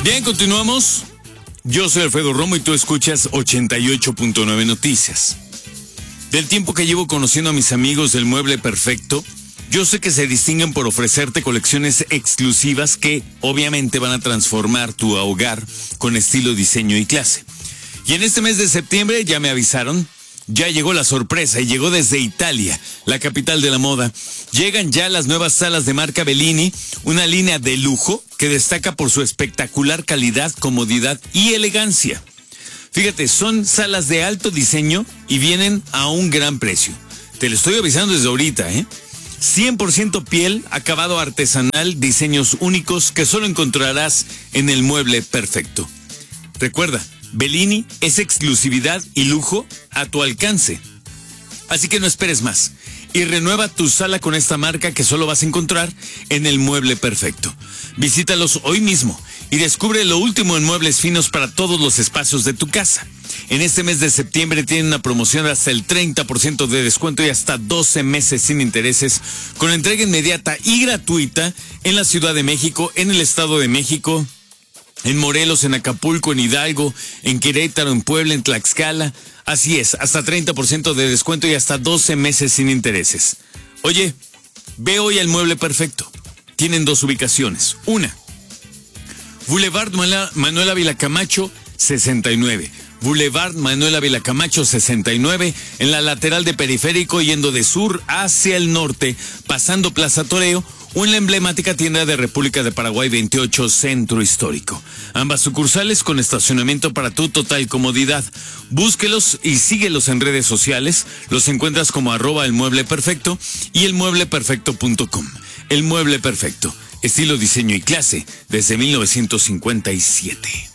Bien, continuamos. Yo soy Alfredo Romo y tú escuchas 88.9 Noticias. Del tiempo que llevo conociendo a mis amigos del Mueble Perfecto, yo sé que se distinguen por ofrecerte colecciones exclusivas que obviamente van a transformar tu hogar con estilo, diseño y clase. Y en este mes de septiembre ya me avisaron, ya llegó la sorpresa y llegó desde Italia, la capital de la moda. Llegan ya las nuevas salas de marca Bellini, una línea de lujo que destaca por su espectacular calidad, comodidad y elegancia. Fíjate, son salas de alto diseño y vienen a un gran precio. Te lo estoy avisando desde ahorita, 100% piel, acabado artesanal, diseños únicos que solo encontrarás en el Mueble Perfecto. Recuerda, Bellini es exclusividad y lujo a tu alcance. Así que no esperes más y renueva tu sala con esta marca que solo vas a encontrar en el Mueble Perfecto. Visítalos hoy mismo y descubre lo último en muebles finos para todos los espacios de tu casa. En este mes de septiembre tienen una promoción de hasta el 30% de descuento y hasta 12 meses sin intereses, con entrega inmediata y gratuita en la Ciudad de México, en el Estado de México, en Morelos, en Acapulco, en Hidalgo, en Querétaro, en Puebla, en Tlaxcala. Así es, hasta 30% de descuento y hasta 12 meses sin intereses. Oye, ve hoy al Mueble Perfecto. Tienen dos ubicaciones. Una, Boulevard Manuel Ávila Camacho, 69. Boulevard Manuel Ávila Camacho, 69, en la lateral de Periférico, yendo de sur hacia el norte, pasando Plaza Toreo, o en la emblemática tienda de República de Paraguay 28, Centro Histórico. Ambas sucursales con estacionamiento para tu total comodidad. Búsquelos y síguelos en redes sociales. Los encuentras como @elmuebleperfecto y elmuebleperfecto.com. El Mueble Perfecto, estilo, diseño y clase desde 1957.